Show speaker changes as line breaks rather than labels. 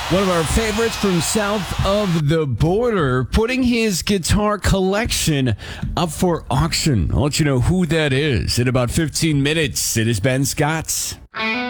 One of our favorites from south of the border, putting his guitar collection up for auction. I'll let you know who that is in about 15 minutes. It is Ben Scott.